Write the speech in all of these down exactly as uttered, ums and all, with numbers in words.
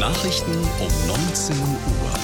Nachrichten um neunzehn Uhr.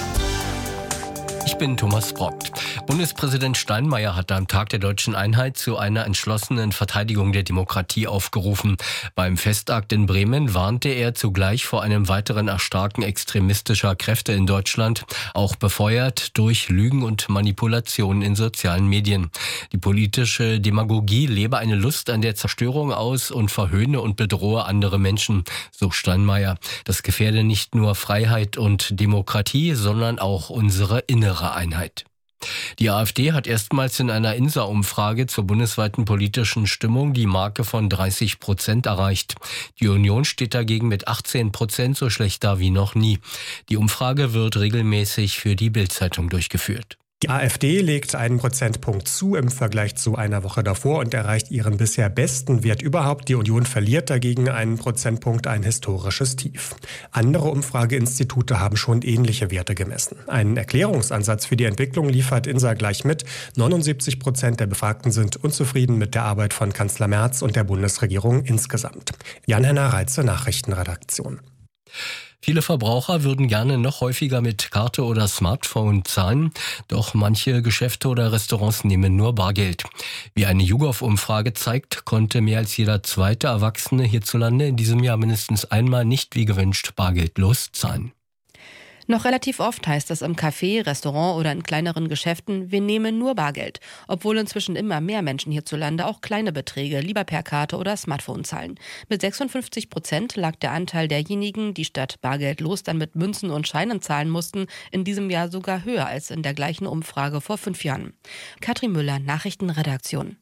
Ich bin Thomas Brockt. Bundespräsident Steinmeier hat am Tag der Deutschen Einheit zu einer entschlossenen Verteidigung der Demokratie aufgerufen. Beim Festakt in Bremen warnte er zugleich vor einem weiteren Erstarken extremistischer Kräfte in Deutschland, auch befeuert durch Lügen und Manipulationen in sozialen Medien. Die politische Demagogie lebe eine Lust an der Zerstörung aus und verhöhne und bedrohe andere Menschen, so Steinmeier. Das gefährde nicht nur Freiheit und Demokratie, sondern auch unsere innere Einheit. Die AfD hat erstmals in einer INSA-Umfrage zur bundesweiten politischen Stimmung die Marke von dreißig Prozent erreicht. Die Union steht dagegen mit achtzehn Prozent so schlecht da wie noch nie. Die Umfrage wird regelmäßig für die Bild-Zeitung durchgeführt. Die AfD legt einen Prozentpunkt zu im Vergleich zu einer Woche davor und erreicht ihren bisher besten Wert überhaupt. Die Union verliert dagegen einen Prozentpunkt, ein historisches Tief. Andere Umfrageinstitute haben schon ähnliche Werte gemessen. Einen Erklärungsansatz für die Entwicklung liefert INSA gleich mit. neunundsiebzig Prozent der Befragten sind unzufrieden mit der Arbeit von Kanzler Merz und der Bundesregierung insgesamt. Jan-Henner Reitze, Nachrichtenredaktion. Viele Verbraucher würden gerne noch häufiger mit Karte oder Smartphone zahlen, doch manche Geschäfte oder Restaurants nehmen nur Bargeld. Wie eine YouGov-Umfrage zeigt, konnte mehr als jeder zweite Erwachsene hierzulande in diesem Jahr mindestens einmal nicht wie gewünscht bargeldlos zahlen. Noch relativ oft heißt es im Café, Restaurant oder in kleineren Geschäften, wir nehmen nur Bargeld. Obwohl inzwischen immer mehr Menschen hierzulande auch kleine Beträge lieber per Karte oder Smartphone zahlen. Mit sechsundfünfzig Prozent lag der Anteil derjenigen, die statt bargeldlos dann mit Münzen und Scheinen zahlen mussten, in diesem Jahr sogar höher als in der gleichen Umfrage vor fünf Jahren. Katrin Müller, Nachrichtenredaktion.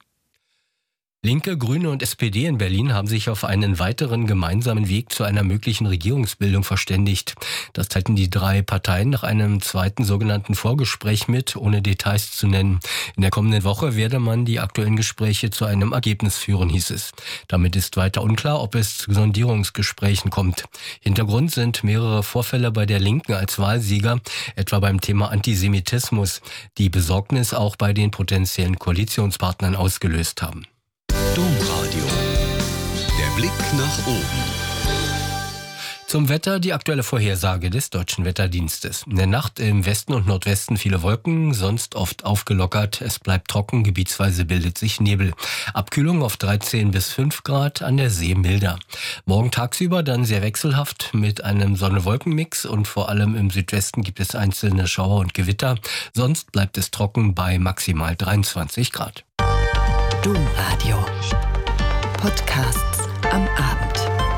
Linke, Grüne und S P D in Berlin haben sich auf einen weiteren gemeinsamen Weg zu einer möglichen Regierungsbildung verständigt. Das teilten die drei Parteien nach einem zweiten sogenannten Vorgespräch mit, ohne Details zu nennen. In der kommenden Woche werde man die aktuellen Gespräche zu einem Ergebnis führen, hieß es. Damit ist weiter unklar, ob es zu Sondierungsgesprächen kommt. Hintergrund sind mehrere Vorfälle bei der Linken als Wahlsieger, etwa beim Thema Antisemitismus, die Besorgnis auch bei den potenziellen Koalitionspartnern ausgelöst haben. Domradio. Der Blick nach oben. Zum Wetter die aktuelle Vorhersage des Deutschen Wetterdienstes. In der Nacht im Westen und Nordwesten viele Wolken, sonst oft aufgelockert. Es bleibt trocken, gebietsweise bildet sich Nebel. Abkühlung auf dreizehn bis fünf Grad, an der See milder. Morgen tagsüber dann sehr wechselhaft mit einem Sonne-Wolken-Mix und vor allem im Südwesten gibt es einzelne Schauer und Gewitter. Sonst bleibt es trocken bei maximal dreiundzwanzig Grad. Domradio. Podcasts am Abend.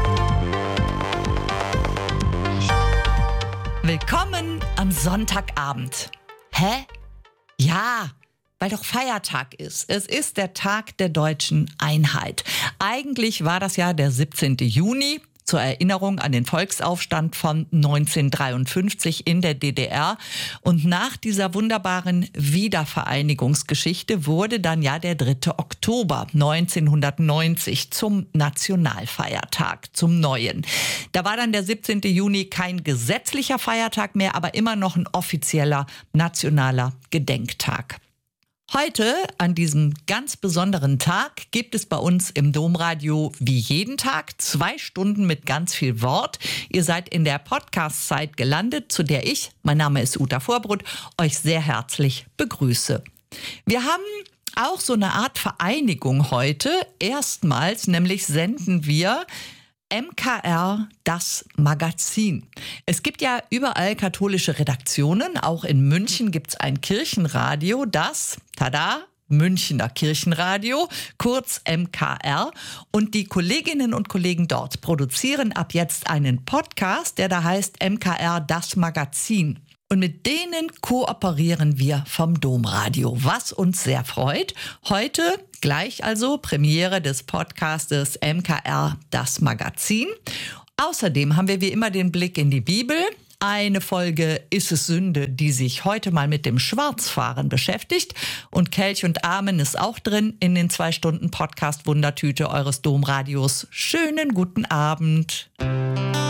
Willkommen am Sonntagabend. Hä? Ja, weil doch Feiertag ist. Es ist der Tag der Deutschen Einheit. Eigentlich war das ja der siebzehnten Juni. Zur Erinnerung an den Volksaufstand von neunzehnhundertdreiundfünfzig in der D D R. Und nach dieser wunderbaren Wiedervereinigungsgeschichte wurde dann ja der dritte Oktober neunzehnhundertneunzig zum Nationalfeiertag, zum neuen. Da war dann der siebzehnten Juni kein gesetzlicher Feiertag mehr, aber immer noch ein offizieller nationaler Gedenktag. Heute, an diesem ganz besonderen Tag, gibt es bei uns im Domradio wie jeden Tag zwei Stunden mit ganz viel Wort. Ihr seid in der Podcast-Zeit gelandet, zu der ich, mein Name ist Uta Vorbrut, euch sehr herzlich begrüße. Wir haben auch so eine Art Vereinigung heute. Erstmals, nämlich senden wir M K R, das Magazin. Es gibt ja überall katholische Redaktionen. Auch in München gibt es ein Kirchenradio, das, tada, Münchner Kirchenradio, kurz M K R. Und die Kolleginnen und Kollegen dort produzieren ab jetzt einen Podcast, der da heißt M K R, das Magazin. Und mit denen kooperieren wir vom Domradio, was uns sehr freut. Heute gleich also Premiere des Podcastes M K R, das Magazin. Außerdem haben wir wie immer den Blick in die Bibel. Eine Folge Ist es Sünde, die sich heute mal mit dem Schwarzfahren beschäftigt. Und Kelch und Amen ist auch drin in den zwei Stunden Podcast Wundertüte eures Domradios. Schönen guten Abend.